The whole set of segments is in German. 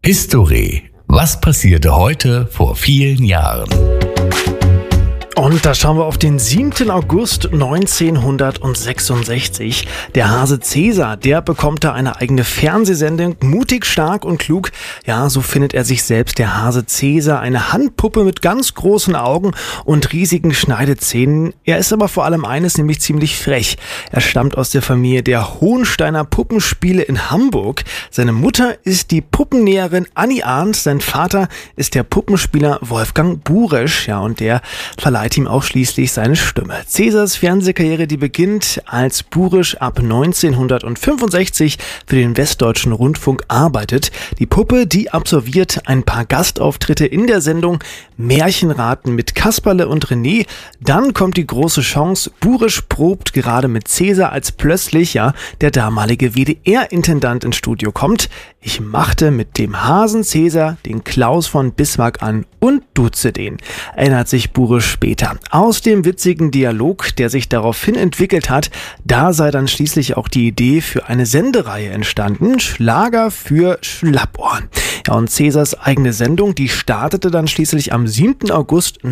History. Was passierte heute vor vielen Jahren? Und da schauen wir auf den 7. August 1966. Der Hase Cäsar, der bekommt da eine eigene Fernsehsendung. Mutig, stark und klug. Ja, so findet er sich selbst, der Hase Cäsar. Eine Handpuppe mit ganz großen Augen und riesigen Schneidezähnen. Er ist aber vor allem eines, nämlich ziemlich frech. Er stammt aus der Familie der Hohensteiner Puppenspiele in Hamburg. Seine Mutter ist die Puppennäherin Annie Arndt. Sein Vater ist der Puppenspieler Wolfgang Buresch. Ja, und der verleiht ihm auch schließlich seine Stimme. Cäsars Fernsehkarriere, die beginnt, als Buresch ab 1965 für den Westdeutschen Rundfunk arbeitet. Die Puppe, die absolviert ein paar Gastauftritte in der Sendung Märchenraten mit Kasperle und René. Dann kommt die große Chance. Buresch probt gerade mit Cäsar, als plötzlich der damalige WDR-Intendant ins Studio kommt. Ich machte mit dem Hasen Cäsar den Klaus von Bismarck an und duze den, erinnert sich Buresch später. Aus dem witzigen Dialog, der sich daraufhin entwickelt hat, da sei dann schließlich auch die Idee für eine Sendereihe entstanden, Schlager für Schlappohren. Ja, und Cäsars eigene Sendung, die startete dann schließlich am 7. August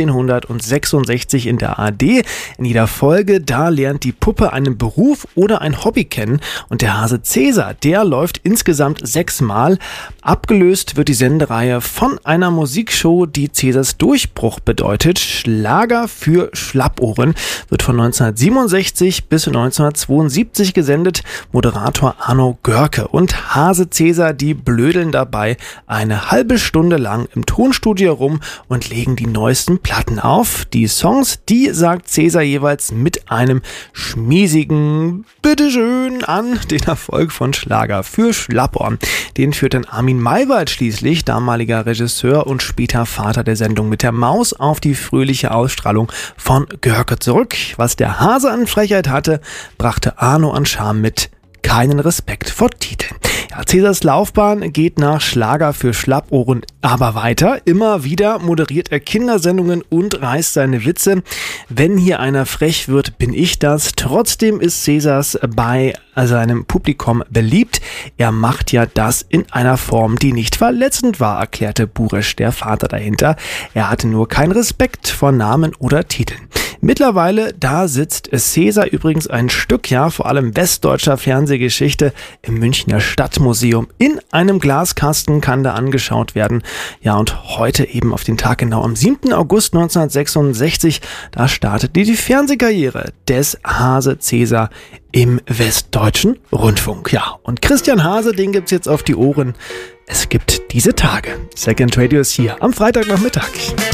1966 in der ARD. In jeder Folge, da lernt die Puppe einen Beruf oder ein Hobby kennen und der Hase Cäsar, der läuft insgesamt 6 Mal. Abgelöst wird die Sendereihe von einer Musikshow, die Cäsars Durchbruch bedeutet. Schlager für Schlappohren wird von 1967 bis 1972 gesendet. Moderator Arno Görke und Hase Cäsar, die blödeln dabei eine halbe Stunde lang im Tonstudio rum und legen die neuesten Platten auf. Die Songs, die sagt Cäsar jeweils mit einem schmiesigen Bitteschön an. Den Erfolg von Schlager für Schlappohren, den führt dann Armin Maywald schließlich, damaliger Regisseur und später Vater der Sendung mit der Maus, auf die fröhliche Ausstrahlung von Görke zurück. Was der Hase an Frechheit hatte, brachte Arno an Charme mit. Keinen Respekt vor Titeln. Ja, Cäsars Laufbahn geht nach Schlager für Schlappohren aber weiter. Immer wieder moderiert er Kindersendungen und reißt seine Witze. Wenn hier einer frech wird, bin ich das. Trotzdem ist Cäsars bei seinem Publikum beliebt. Er macht ja das in einer Form, die nicht verletzend war, erklärte Buresch, der Vater dahinter. Er hatte nur keinen Respekt vor Namen oder Titeln. Mittlerweile, da sitzt Cäsar übrigens ein Stück, vor allem westdeutscher Fernsehgeschichte im Münchner Stadtmuseum. In einem Glaskasten kann da angeschaut werden. Ja, und heute eben auf den Tag genau am 7. August 1966, da startete die Fernsehkarriere des Hase Cäsar im Westdeutschen Rundfunk. Ja, und Christian Hase, den gibt's jetzt auf die Ohren. Es gibt diese Tage. Second Radio ist hier am Freitagnachmittag.